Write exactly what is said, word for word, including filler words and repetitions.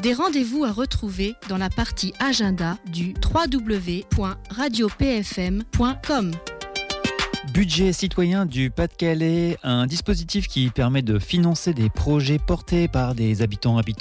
Des rendez-vous à retrouver dans la partie agenda du w w w point radio p f m point com. Budget citoyen du Pas-de-Calais, un dispositif qui permet de financer des projets portés par des habitants habitantes